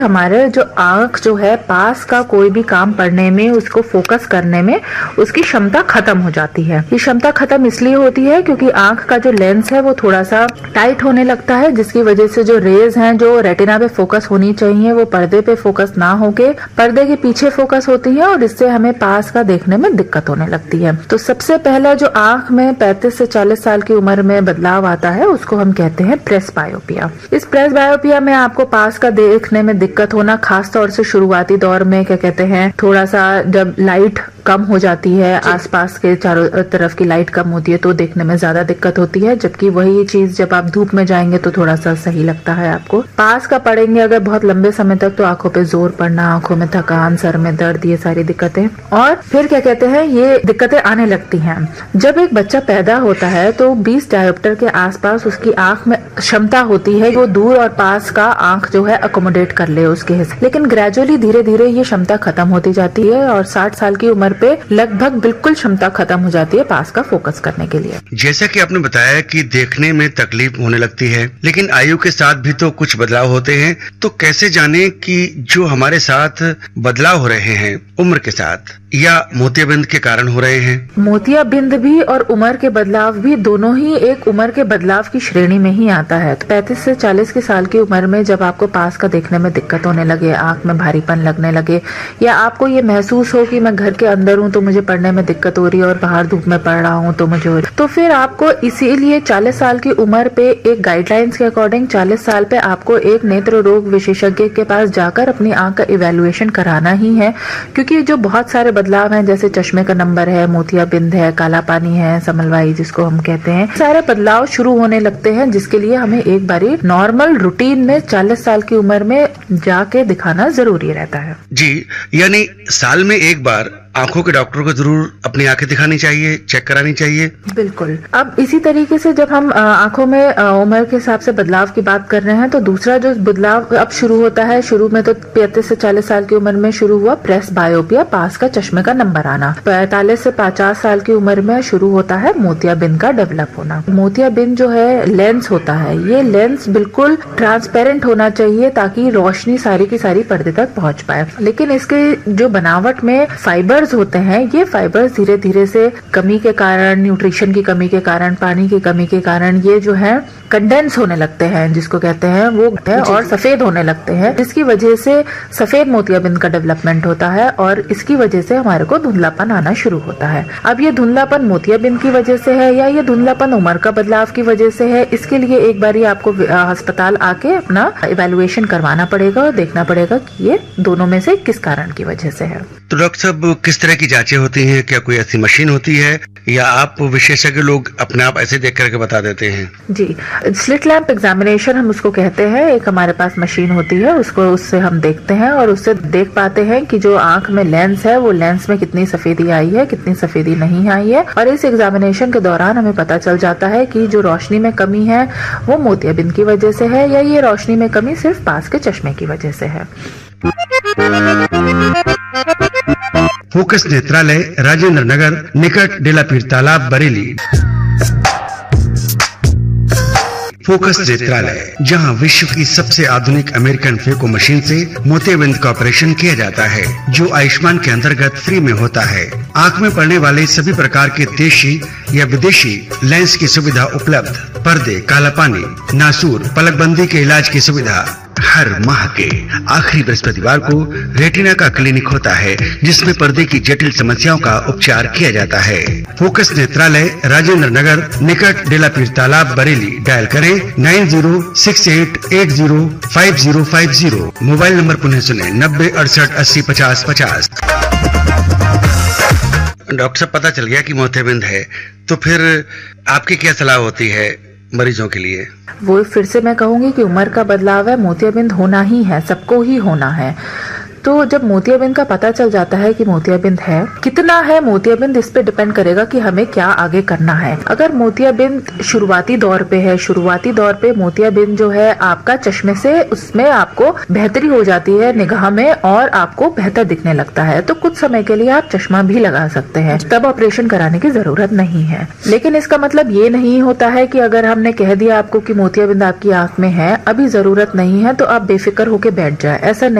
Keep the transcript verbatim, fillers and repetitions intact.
हमारे जो आंख जो है पास का कोई भी काम पढ़ने में, उसको फोकस करने में उसकी क्षमता खत्म हो जाती है। ये क्षमता खत्म इसलिए होती है क्योंकि आंख का जो लेंस है वो थोड़ा सा टाइट होने लगता है, जिसकी वजह से जो रेज हैं जो रेटिना पे फोकस होनी चाहिए वो पर्दे पे फोकस ना होके पर्दे के पीछे फोकस होती है और इससे हमें पास का देखने में दिक्कत होने लगती है। तो सबसे पहला जो आंख में पैंतीस से चालीस साल की उम्र में बदलाव आता है उसको हम कहते हैं प्रेसबायोपिया। इस प्रेसबायोपिया में आपको पास का देखने में दिक्कत होना, खास तौर से शुरुआती दौर में क्या कहते हैं थोड़ा सा जब लाइट कम हो जाती है, आसपास के चारों तरफ की लाइट कम होती है तो देखने में ज्यादा दिक्कत होती है, जबकि वही चीज जब आप धूप में जाएंगे तो थोड़ा सा सही लगता है आपको। पास का पढ़ेंगे अगर बहुत लंबे समय तक तो आंखों पे जोर पड़ना, आंखों में थकान, सर में दर्द, ये सारी दिक्कतें। और फिर क्या कहते हैं ये दिक्कतें आने लगती हैं जब एक बच्चा पैदा होता है तो बीस डायोप्टर के आसपास उसकी आंख में क्षमता होती है वो दूर और पास का आंख जो है अकोमोडेट कर ले उसके हिस्से, लेकिन ग्रेजुअली धीरे धीरे ये क्षमता खत्म होती जाती है और साठ साल की उम्र पे लगभग बिल्कुल क्षमता खत्म हो जाती है पास का फोकस करने के लिए। जैसा कि आपने बताया कि देखने में तकलीफ होने लगती है, लेकिन आयु के साथ भी तो कुछ बदलाव होते हैं, तो कैसे जाने कि जो हमारे साथ बदलाव हो रहे हैं उम्र के साथ या मोतियाबिंद के कारण हो रहे हैं? मोतियाबिंद भी और उम्र के बदलाव भी दोनों ही एक उम्र के बदलाव की श्रेणी में ही आता है। तो पैंतीस से चालीस के साल की उम्र में जब आपको पास का देखने में दिक्कत होने लगे, आंख में भारीपन लगने लगे, या आपको ये महसूस हो कि मैं घर के अंदर हूँ तो मुझे पढ़ने में दिक्कत हो रही है और बाहर धूप में पढ़ रहा हूँ तो मुझे हो रही है, तो फिर आपको इसीलिए चालीस साल की उम्र पे एक गाइडलाइंस के अकॉर्डिंग चालीस साल पे आपको एक नेत्र रोग विशेषज्ञ के पास जाकर अपनी आंख का इवेल्युएशन कराना ही है, क्योंकि जो बहुत सारे बदलाव हैं जैसे चश्मे का नंबर है, मोतियाबिंद है, काला पानी है, समलवाई जिसको हम कहते हैं, सारे बदलाव शुरू होने लगते हैं, जिसके लिए हमें एक बारी नॉर्मल रूटीन में चालीस साल की उम्र में जाके दिखाना जरूरी रहता है। जी, यानी साल में एक बार आंखों के डॉक्टर को जरूर अपनी आंखें दिखानी चाहिए, चेक करानी चाहिए। बिल्कुल। अब इसी तरीके से जब हम आंखों में उम्र के हिसाब से बदलाव की बात कर रहे हैं तो दूसरा जो बदलाव अब शुरू होता है, शुरू में तो पैंतीस से चालीस साल की उम्र में शुरू हुआ प्रेसबायोपिया, पास का चश्मे का नंबर आना। पैंतालीस से पचास साल की उम्र में शुरू होता है मोतियाबिंद का डेवलप होना। मोतियाबिंद जो है लेंस होता है, ये लेंस बिल्कुल ट्रांसपेरेंट होना चाहिए ताकि रोशनी सारी की सारी पर्दे तक पहुंच पाए, लेकिन इसके जो बनावट में फाइबर होते हैं, ये फाइबर्स धीरे धीरे से कमी के कारण, न्यूट्रिशन की कमी के कारण, पानी की कमी के कारण ये जो है कंडेंस होने लगते हैं, जिसको कहते हैं वो है, और सफेद होने लगते हैं, जिसकी वजह से सफेद मोतियाबिंद का डेवलपमेंट होता है और इसकी वजह से हमारे को धुंधलापन आना शुरू होता है। अब ये धुंधलापन मोतियाबिंद की वजह से है या ये धुंधलापन उम्र का बदलाव की वजह से है, इसके लिए एक बारी आपको अस्पताल आके अपना इवैल्यूएशन करवाना पड़ेगा और देखना पड़ेगा कि ये दोनों में से किस कारण की वजह से है। तो डॉक्टर साहब किस तरह की जांचें होती हैं? क्या कोई ऐसी मशीन होती है या आप विशेषज्ञ लोग अपने आप ऐसे देख करके बता देते हैं? जी, स्लिट लैंप एग्जामिनेशन हम उसको कहते हैं। एक हमारे पास मशीन होती है, उसको उससे हम देखते हैं और उससे देख पाते हैं कि जो आंख में लेंस है वो लेंस में कितनी सफेदी आई है, कितनी सफेदी नहीं आई है, और इस एग्जामिनेशन के दौरान हमें पता चल जाता है कि जो रोशनी में कमी है वो मोतियाबिंद की वजह से है या ये रोशनी में कमी सिर्फ पास के चश्मे की वजह से है। फोकस नेत्रालय, राजेंद्र नगर, निकट डेलापीर तालाब, बरेली। फोकस नेत्रालय, जहां विश्व की सबसे आधुनिक अमेरिकन फेको मशीन से मोतियाबिंद का ऑपरेशन किया जाता है, जो आयुष्मान के अंतर्गत फ्री में होता है। आंख में पड़ने वाले सभी प्रकार के देशी या विदेशी लेंस की सुविधा उपलब्ध, पर्दे, काला पानी, नासूर, पलकबंदी के इलाज की सुविधा। हर माह के आखिरी बृहस्पतिवार को रेटिना का क्लिनिक होता है, जिसमें पर्दे की जटिल समस्याओं का उपचार किया जाता है। फोकस नेत्रालय, राजेंद्र नगर, निकट डेलापीर तालाब, बरेली। डायल करें nine zero six eight eight zero five zero five zero. Mobile number पुनः सुने नब्बे अड़सठ अस्सी पचास पचास। डॉक्टर साहब पता चल गया कि मोतियाबिंद है, तो फिर आपकी क्या सलाह होती है मरीजों के लिए? वो फिर से मैं कहूंगी कि उम्र का बदलाव है, मोतियाबिंद होना ही है, सबको ही होना है। तो जब मोतियाबिंद का पता चल जाता है कि मोतियाबिंद है, कितना है मोतियाबिंद इस पे डिपेंड करेगा कि हमें क्या आगे करना है। अगर मोतियाबिंद शुरुआती दौर पे है, शुरुआती दौर पे मोतियाबिंद जो है आपका चश्मे से उसमें आपको बेहतरी हो जाती है निगाह में और आपको बेहतर दिखने लगता है, तो कुछ समय के लिए आप चश्मा भी लगा सकते हैं, तब ऑपरेशन कराने की जरूरत नहीं है। लेकिन इसका मतलब ये नहीं होता है कि अगर हमने कह दिया आपको कि मोतियाबिंद आपकी आंख में है, अभी जरूरत नहीं है तो आप बेफिक्र होके बैठ जाए, ऐसा